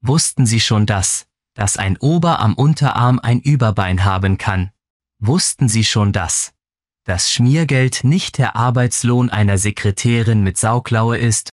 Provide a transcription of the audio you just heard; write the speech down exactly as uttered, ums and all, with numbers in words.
Wussten Sie schon das, dass ein Ober am Unterarm ein Überbein haben kann? Wussten Sie schon das, dass Schmiergeld nicht der Arbeitslohn einer Sekretärin mit Sauklaue ist